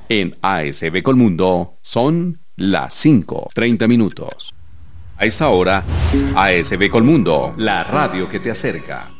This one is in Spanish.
En ASB Colmundo son las 5:30. A esta hora, ASB Colmundo, la radio que te acerca.